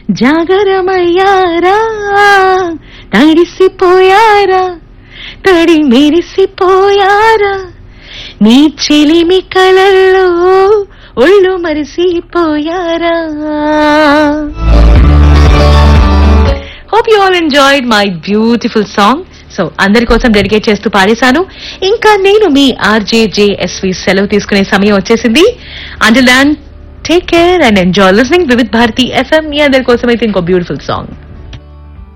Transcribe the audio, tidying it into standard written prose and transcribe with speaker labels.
Speaker 1: జాగరమయ్యారా తడిసిపోయారా తడి మెరిసిపోయారా నీ చెలిమి కళల్లో ఒళ్ళు మరిసిపోయారా. Hope you all enjoyed my beautiful song. So అందరి కోసం డెడికేట్ చేస్తూ పాడేశాను. ఇంకా నేను మీ RJJSV సెలవు తీసుకునే సమయం వచ్చేసింది. Until then, take care and enjoy listening Vividh Bharati FM. మీ అందరి కోసం అయితే ఇంకో బ్యూటిఫుల్ సాంగ్.